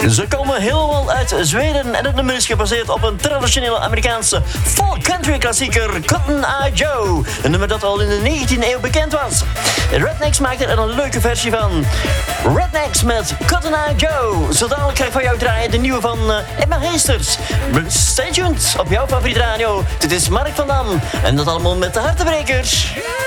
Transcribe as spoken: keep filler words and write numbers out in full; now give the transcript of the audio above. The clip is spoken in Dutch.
Ze komen helemaal uit Zweden en het nummer is gebaseerd op een traditionele Amerikaanse folk country klassieker Cotton Eye Joe. Een nummer dat al in de negentiende eeuw bekend was. Rednex maakt er een leuke versie van. Rednex met Cotton Eye Joe. Zo dadelijk krijg ik van jou draaien de nieuwe van uh, Emma Heesters. Stay tuned op jouw favoriete radio. Dit is Mark van Dam en dat allemaal met de Hartenbrekers.